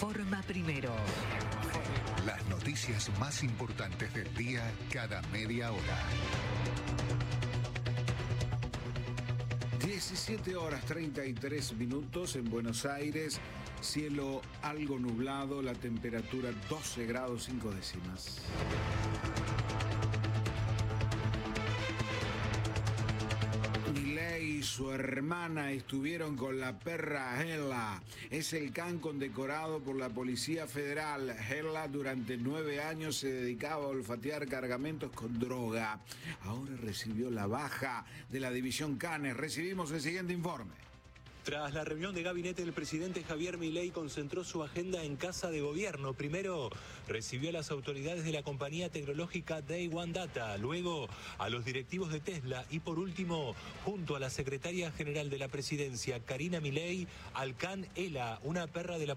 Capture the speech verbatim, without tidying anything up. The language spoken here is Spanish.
Informa Primero. Las noticias más importantes del día cada media hora. diecisiete horas treinta y tres minutos en Buenos Aires, cielo algo nublado, la temperatura doce grados cinco décimas. Milei y su hermana estuvieron con la perra Hela. Es el can condecorado por la Policía Federal. Hela durante nueve años se dedicaba a olfatear cargamentos con droga. Ahora recibió la baja de la División Canes. Recibimos el siguiente informe. Tras la reunión de gabinete, el presidente Javier Milei concentró su agenda en Casa de Gobierno. Primero, recibió a las autoridades de la compañía tecnológica Day One Data, luego a los directivos de Tesla y por último, junto a la secretaria general de la presidencia, Karina Milei, al can Hela, una perra de la